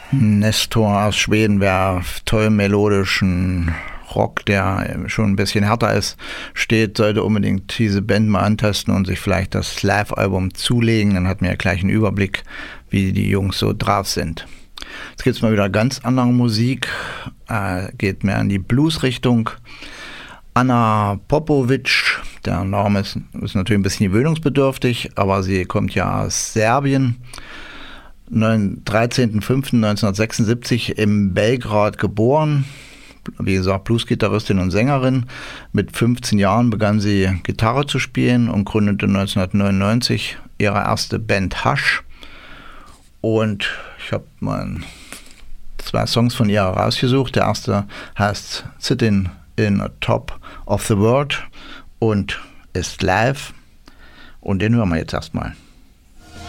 Nestor aus Schweden wäre toll melodischen Rock, der schon ein bisschen härter ist, steht, sollte unbedingt diese Band mal antesten und sich vielleicht das Live-Album zulegen. Dann hat man ja gleich einen Überblick, wie die Jungs so drauf sind. Jetzt gibt es mal wieder ganz andere Musik, geht mehr in die Blues-Richtung. Anna Popovic, der Name ist natürlich ein bisschen gewöhnungsbedürftig, aber sie kommt ja aus Serbien. 13.05.1976 in Belgrad geboren. Wie gesagt, Bluesgitarristin und Sängerin. Mit 15 Jahren begann sie Gitarre zu spielen und gründete 1999 ihre erste Band Hush. Und ich habe mal 2 Songs von ihr rausgesucht. Der erste heißt Sitting in a Top of the World und ist live. Und den hören wir jetzt erstmal.